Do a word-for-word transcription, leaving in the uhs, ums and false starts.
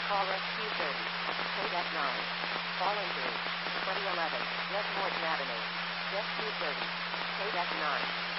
Caller Q thirty. Kodak nine. Fallen Bridge. twenty eleven. West Morton Avenue. Jet Q thirty. Kodak nine.